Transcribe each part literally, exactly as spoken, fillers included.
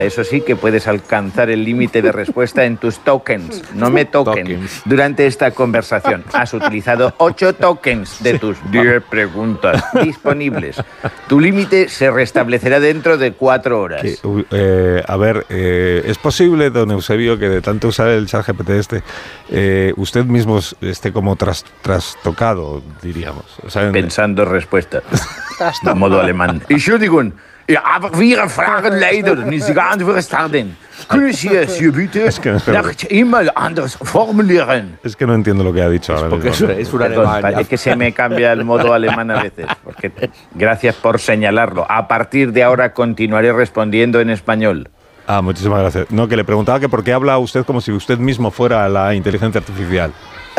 Eso sí que puedes alcanzar el límite de respuesta en tus tokens. No me toquen. Tokens. Durante esta conversación has utilizado ocho tokens de tus diez preguntas disponibles. Tu límite se restablecerá dentro de cuatro horas. Que, eh, a ver, eh, ¿es posible, don Eusebio, que de tanto usar el ChatGPT este, eh, usted mismo esté como tras, trastocado, diríamos? O sea, pensando respuestas. De modo alemán. Y yo digo... Ja, aber wir fragen leider nicht geantwortet. Können Sie es hier bitte nach E-Mail anders formulieren? Es que no entiendo lo que ha dicho ahora mismo. Es, es un alemán. Es que se me cambia el modo alemán a veces. Porque, gracias por señalarlo. A partir de ahora continuaré respondiendo en español. Ah, muchísimas gracias. No, que le preguntaba que por qué habla usted como si usted mismo fuera la inteligencia artificial.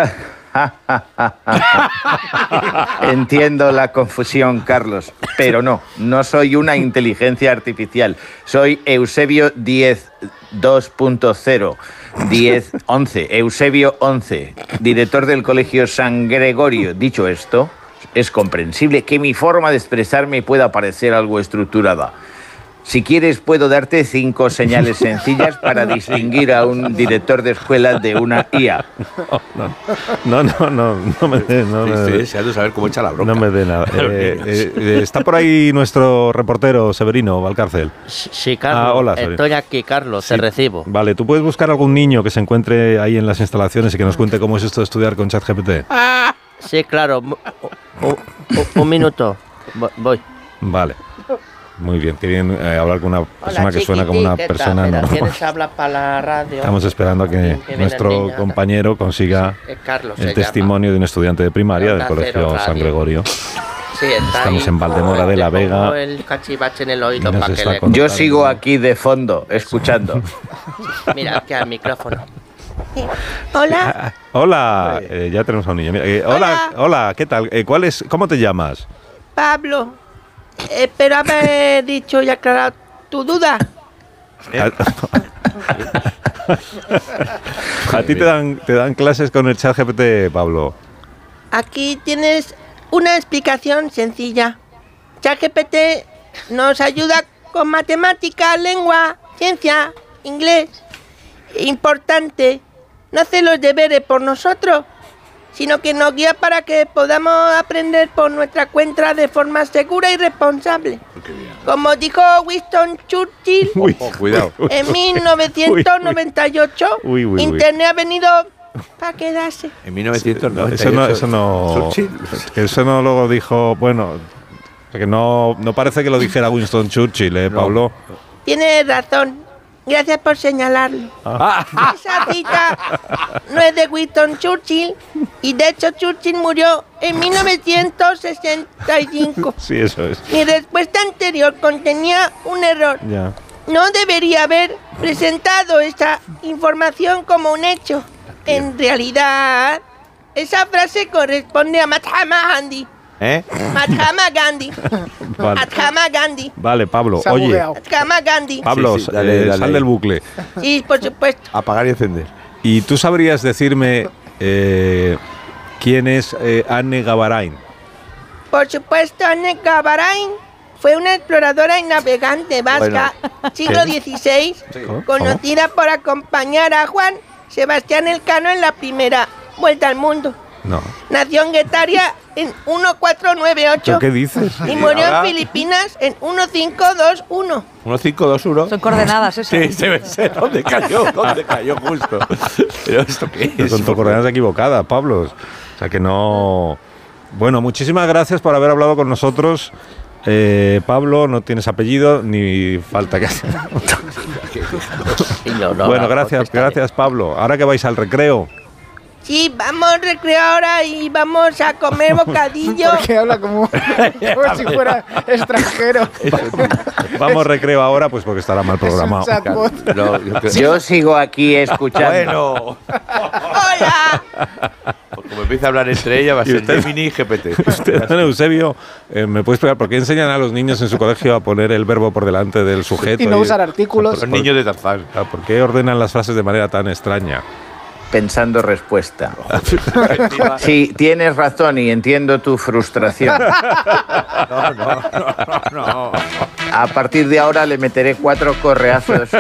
Entiendo la confusión, Carlos, pero no, no soy una inteligencia artificial. Soy Eusebio diez dos punto cero, diez once, Eusebio once, director del Colegio San Gregorio. Dicho esto, es comprensible que mi forma de expresarme pueda parecer algo estructurada. Si quieres, puedo darte cinco señales sencillas para distinguir a un director de escuela de una I A. No, no, no, no me dé no sí, sí, deseando saber cómo echa la bronca. No me dé nada. Eh, eh, ¿Está por ahí nuestro reportero Severino Valcárcel? Sí, Carlos. Ah, hola, estoy aquí, Carlos, sí. Te recibo. Vale, ¿tú puedes buscar algún niño que se encuentre ahí en las instalaciones y que nos cuente cómo es esto de estudiar con ChatGPT? Sí, claro. Un, un, un minuto. Voy. Vale. Muy bien, qué bien eh, hablar con una persona Hola, que suena como una persona normal. ¿Tienes habla para la radio? Estamos esperando a que, que nuestro niña, compañero consiga sí, Carlos, el testimonio llama. de un estudiante de primaria del Colegio San Gregorio. Sí, está Estamos ahí. en Valdemora de la Vega. El cachivache en el oído para que le... Yo sigo aquí de fondo, escuchando. Mira, aquí al micrófono. Hola. Hola, eh, ya tenemos a un niño. Mira, eh, hola, hola, hola, ¿qué tal? Eh, ¿cuál es, ¿Cómo te llamas? Pablo. Espero haber dicho y aclarado tu duda. ¿A ti te dan, te dan clases con el ChatGPT, Pablo? Aquí tienes una explicación sencilla. ChatGPT nos ayuda con matemática, lengua, ciencia, inglés. Importante, no hace los deberes por nosotros, sino que nos guía para que podamos aprender por nuestra cuenta de forma segura y responsable. Como dijo Winston Churchill, uy, oh, cuidado. en mil novecientos noventa y ocho, uy, uy, uy, Internet ha venido para quedarse. En mil novecientos noventa y ocho. Eso no, eso no, eso no lo dijo, bueno, que no, no parece que lo dijera Winston Churchill, ¿eh, Pablo? No. Tienes razón. Gracias por señalarlo. Ah. Esa cita no es de Winston Churchill y de hecho Churchill murió en mil novecientos sesenta y cinco. Sí, eso es. Mi respuesta anterior contenía un error. Ya. No debería haber presentado esa información como un hecho. En realidad, esa frase corresponde a Mahatma Gandhi. ¿Eh? Mahatma Gandhi. Vale. Mahatma Gandhi. Vale, Pablo, oye. Mahatma Gandhi. Pablo, sí, sí, dale, eh, dale. Sal del bucle. Sí, por supuesto. Apagar y encender. ¿Y tú sabrías decirme eh, quién es eh, Anne Gavarain? Por supuesto, Anne Gavarain fue una exploradora y navegante vasca, bueno. siglo dieciséis, sí. conocida por acompañar a Juan Sebastián Elcano en la primera vuelta al mundo. No. Nació en Guetaria en mil cuatrocientos noventa y ocho. ¿Qué dices? Y murió en Filipinas en mil quinientos veintiuno. mil quinientos veintiuno. Son coordenadas, eso. Sí, se ve ser dónde cayó, dónde cayó justo. Pero esto qué es. Son coordenadas equivocadas, Pablo. O sea que no. Bueno, muchísimas gracias por haber hablado con nosotros. Eh, Pablo, no tienes apellido ni falta que hacer. Bueno, gracias, gracias, Pablo. Ahora que vais al recreo. Sí, vamos al recreo ahora y vamos a comer bocadillo. Porque habla como, como si fuera extranjero. Vamos recreo ahora, pues porque estará mal programado. No, yo, yo sigo aquí escuchando. Bueno. Hola. Como empieza a hablar entre ellas, va a ser usted, Gemini y G P T. Usted, don Eusebio, eh, ¿me puede explicar por qué enseñan a los niños en su colegio a poner el verbo por delante del sujeto? Y no y, usar artículos. Los niños de Tarzán. ¿Por qué ordenan las frases de manera tan extraña? Pensando respuesta. Sí, tienes razón y entiendo tu frustración. No, no, no, no. A partir de ahora le meteré cuatro correazos